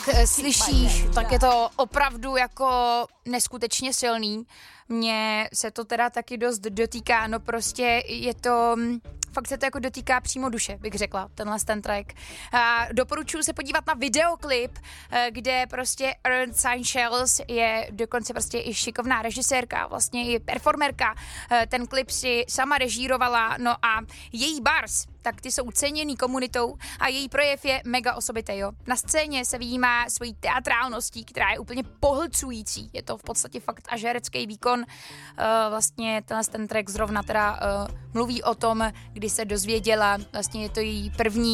slyšíš, tak je to opravdu jako neskutečně silný. Mně se to teda taky dost dotýká, no prostě je to... Fakt se to jako dotýká přímo duše, bych řekla, ten track. Doporučuji se podívat na videoklip, kde prostě Earth Seychelles je dokonce prostě i šikovná režisérka, vlastně i performerka. Ten klip si sama režírovala, no a její bars, tak ty jsou ceněný komunitou a její projev je mega osobitý, jo. Na scéně se vyjímá svojí teatrálností, která je úplně pohlcující. Je to v podstatě fakt až herecký výkon. Vlastně ten track zrovna teda mluví o tom, kdy se dozvěděla, vlastně je to její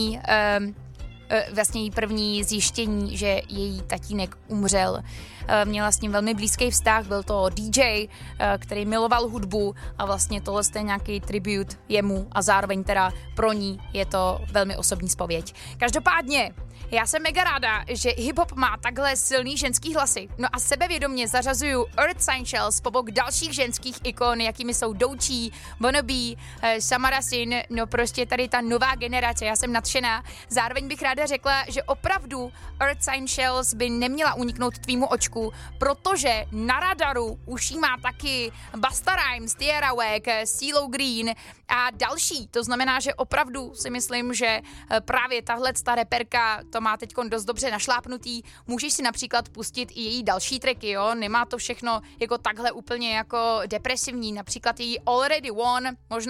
první zjištění, že její tatínek umřel. Měla s ním velmi blízký vztah, byl to DJ, který miloval hudbu a vlastně tohle je nějaký tribut jemu a zároveň teda pro ní je to velmi osobní zpověď. Každopádně, já jsem mega ráda, že hip-hop má takhle silný ženský hlasy. No a sebevědomě zařazuju Earth Seychelles po bok dalších ženských ikon, jakými jsou Doechii, Wannabe, Samara Sin, no prostě tady ta nová generace, já jsem nadšená. Zároveň bych ráda řekla, že opravdu Earth Seychelles by neměla uniknout tvýmu očku, protože na radaru už jí má taky Busta Rhymes, Tierra Whack, CeeLo Green a další. To znamená, že opravdu si myslím, že právě tahle reperka to má teď dost dobře našlápnutý. Můžeš si například pustit i její další tracky, jo? Nemá to všechno jako takhle úplně jako depresivní. Například její Already Won, možná